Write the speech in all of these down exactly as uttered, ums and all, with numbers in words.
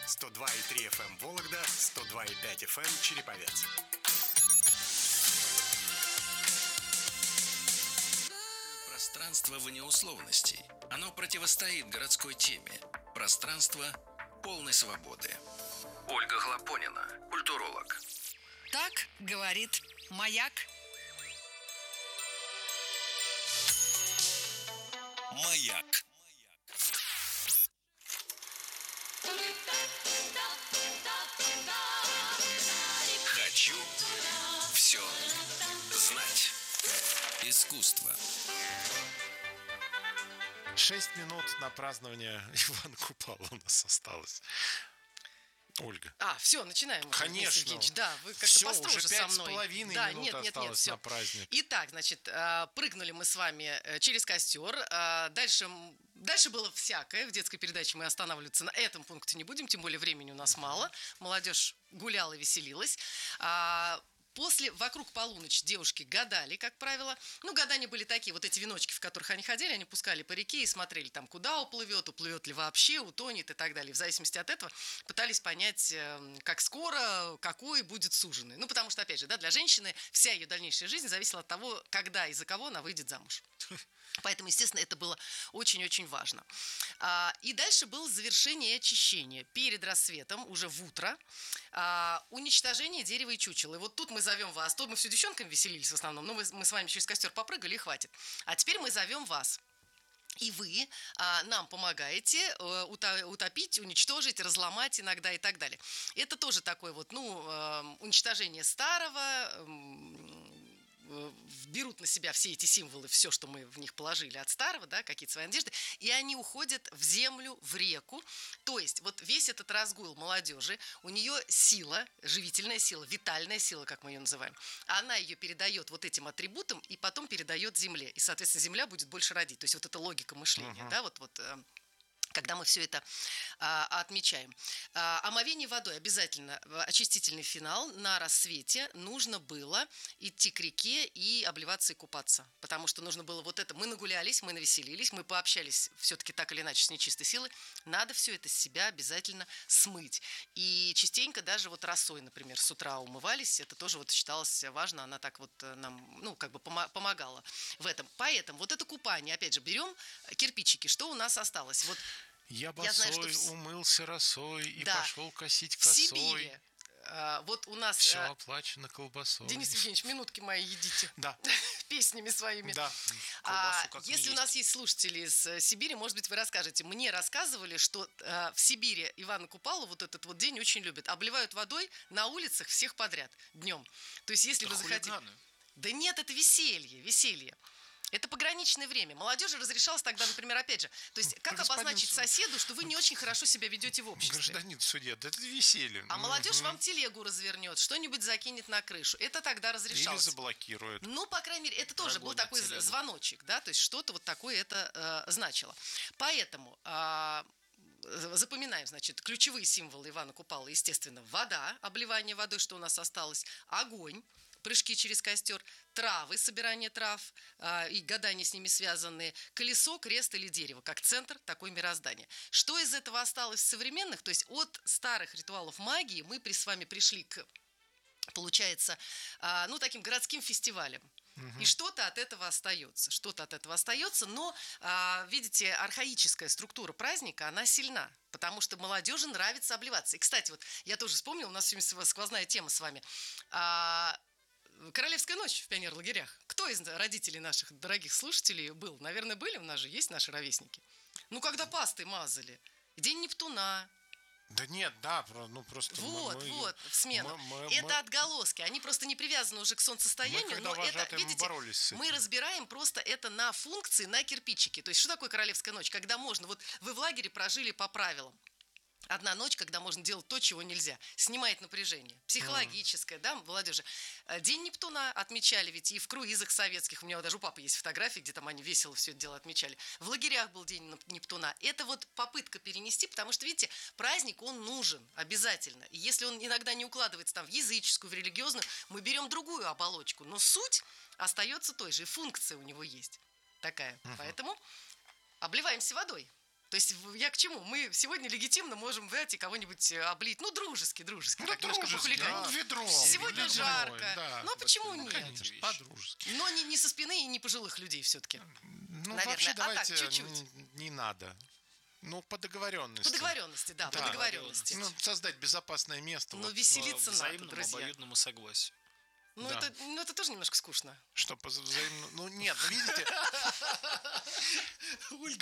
сто два и три эф эм Вологда, сто два и пять эф эм Череповец. Пространство вне условностей. Оно противостоит городской теме. Пространство полной свободы. Ольга Хлопонина, культуролог. Так говорит Маяк. Маяк. Хочу все знать. Искусство. Шесть минут на празднование Ивана Купала у нас осталось. Ольга. А, все, начинаем. Уже, Конечно. Евгеньевич. Да, вы как-то Все, построже уже со пять с мной. половиной да, минут нет, нет, осталось нет, все. на праздник. Итак, значит, прыгнули мы с вами через костер. Дальше, дальше было всякое. В детской передаче мы останавливаться на этом пункте не будем, тем более времени у нас uh-huh. мало. Молодежь гуляла, веселилась. После, вокруг полуночи девушки гадали, как правило. Ну, гадания были такие, вот эти веночки, в которых они ходили, они пускали по реке и смотрели там, куда уплывет, уплывет ли вообще, утонет и так далее. В зависимости от этого пытались понять, как скоро, какой будет суженый. Ну, потому что, опять же, да, для женщины вся ее дальнейшая жизнь зависела от того, когда и за кого она выйдет замуж. Поэтому, естественно, это было очень-очень важно. А, и дальше было завершение и очищение. Перед рассветом, уже в утро, а, уничтожение дерева и чучела. И вот тут мы зовем вас. Тут мы все девчонками веселились в основном, но мы, мы с вами через костер попрыгали, и хватит. А теперь мы зовем вас. И вы а, нам помогаете а, утопить, уничтожить, разломать иногда и так далее. Это тоже такое вот, ну, а, уничтожение старого, а, берут на себя все эти символы, все, что мы в них положили от старого, да, какие-то свои надежды, и они уходят в землю, в реку. То есть вот весь этот разгул молодежи, у нее сила, живительная сила, витальная сила, как мы ее называем, она ее передает вот этим атрибутам и потом передает земле. И, соответственно, земля будет больше родить. То есть вот эта логика мышления, uh-huh. да, вот, вот когда мы все это а, отмечаем. А, омовение водой обязательно, очистительный финал. На рассвете нужно было идти к реке и обливаться и купаться. Потому что нужно было вот это. Мы нагулялись, мы навеселились, мы пообщались все-таки так или иначе с нечистой силой. Надо все это с себя обязательно смыть. И частенько даже вот росой, например, с утра умывались. Это тоже вот считалось важно. Она так вот нам, ну, как бы помогала в этом. Поэтому вот это купание, опять же, берем кирпичики. Что у нас осталось? Вот Я босой, знаю, в... умылся росой и да. пошел косить косой. В Сибири. А, вот у нас... Все оплачено колбасой. Денис Евгеньевич, минутки мои едите. Да. Песнями своими. Да. А, если у нас есть слушатели из Сибири, может быть, вы расскажете. Мне рассказывали, что а, в Сибири Ивана Купалу вот этот вот день очень любят. Обливают водой на улицах всех подряд днем. То есть, если это вы захотите... Хулиганы. Да нет, это веселье, веселье. Это пограничное время. Молодежи разрешалось тогда, например, опять же, то есть как Господин обозначить суд... соседу, что вы не очень хорошо себя ведете в обществе? Гражданин судья, да это веселье. А молодежь угу. вам телегу развернет, что-нибудь закинет на крышу. Это тогда разрешалось. Или заблокирует. Ну, по крайней мере, это тоже Прогонит был такой телегу. Звоночек, да, то есть что-то вот такое это э, значило. Поэтому... Э, Запоминаем, значит, ключевые символы Ивана Купала, естественно, вода, обливание водой, что у нас осталось, огонь, прыжки через костер, травы, собирание трав э, и гадания с ними связанные, колесо, крест или дерево, как центр такой мироздания. Что из этого осталось в современных? То есть от старых ритуалов магии мы при, с вами пришли к, получается, э, ну, таким городским фестивалям. И что-то от этого остается, что-то от этого остается, но, а, видите, архаическая структура праздника, она сильна, потому что молодежи нравится обливаться. И, кстати, вот я тоже вспомнила, у нас сегодня сквозная тема с вами. А, Королевская ночь в пионерлагерях. Кто из родителей наших дорогих слушателей был? Наверное, были, у нас же есть наши ровесники. Ну, когда пастой мазали. День Нептуна. Да нет, да, ну просто... Вот, мы, вот, в смену. Мы, мы, это мы... отголоски, они просто не привязаны уже к солнцестоянию, мы, когда но это, видите, мы разбираем просто это на функции, на кирпичики. То есть, что такое королевская ночь? Когда можно, вот вы в лагере прожили по правилам. Одна ночь, когда можно делать то, чего нельзя. Снимает напряжение. Психологическое, mm. да, молодежи. День Нептуна отмечали ведь и в круизах советских. У меня даже у папы есть фотографии, где там они весело все это дело отмечали. В лагерях был День Нептуна. Это вот попытка перенести, потому что, видите, праздник, он нужен обязательно. И если он иногда не укладывается там в языческую, в религиозную, мы берем другую оболочку. Но суть остается той же, и функция у него есть такая. Mm-hmm. Поэтому обливаемся водой. То есть в- я к чему? Мы сегодня легитимно можем взять и кого-нибудь э, облить. Ну, дружески, дружески. Ну, так, немножко дружески, похулиганить. ну, ведром. Сегодня ведром, жарко. да. Ну, а почему нет? Конечно, по-дружески. Но не, не со спины и не пожилых людей все-таки. Ну, Наверное. вообще, А так, давайте чуть-чуть. н- не надо. Ну, по договоренности. По договоренности, да, по Да. договоренности. Ну, создать безопасное место. Но вот, веселиться По надо, взаимному друзья. обоюдному согласию. Ну, да. это, ну, это тоже немножко скучно. что по взаимно... Ну, нет, ну, видите... Ольга.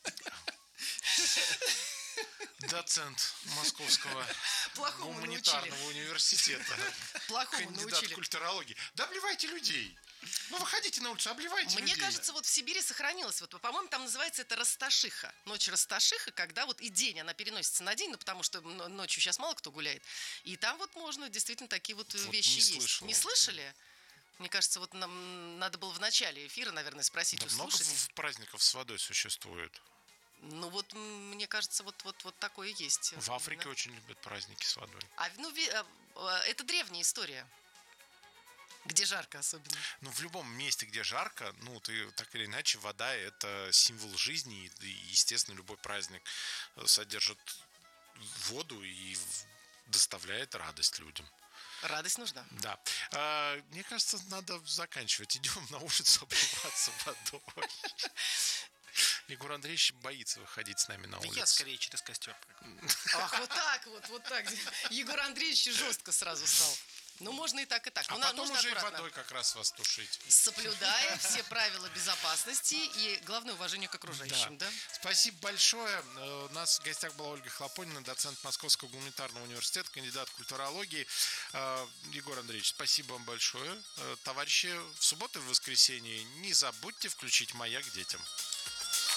Доцент Московского Плохому гуманитарного научили. университета. Плохому Кандидат научили. культурологии. Да обливайте людей. Ну, выходите на улицу, обливайте Мне людей. кажется, вот в Сибири сохранилось, вот, по-моему, там называется это Расташиха. Ночь Расташиха, когда вот и день, она переносится на день, ну, потому что но- ночью сейчас мало кто гуляет. И там вот можно, действительно, такие вот, Вот вещи не есть. слышал. Не слышали? Мне кажется, вот нам надо было в начале эфира, наверное, спросить Да у много слушателей. в- праздников с водой существует. Ну вот, м, мне кажется, вот, вот, вот такое есть. В Африке Именно. очень любят праздники с водой. А, ну, ви- а, а, это древняя история. Где жарко особенно. Ну, в любом месте, где жарко, ну, ты так или иначе, вода – это символ жизни. И, и, естественно, любой праздник э, содержит воду и в- доставляет радость людям. Радость нужна. Да. А, мне кажется, надо заканчивать. Идем на улицу обливаться водой. Егор Андреевич боится выходить с нами на Да улицу. я скорее через костер. Ах, вот так вот, вот так. Егор Андреевич жестко сразу стал. Ну, можно и так, и так. А Но на- потом нужно уже и аккуратно. водой как раз вас тушить. Соблюдая все правила безопасности и, главное, уважение к окружающим, да? Спасибо большое. Э, У нас в гостях была Ольга Хлопонина, доцент Московского гуманитарного университета, кандидат культурологии. Э, Егор Андреевич, спасибо вам большое. Э, Товарищи, в субботу и в воскресенье не забудьте включить «Маяк» детям.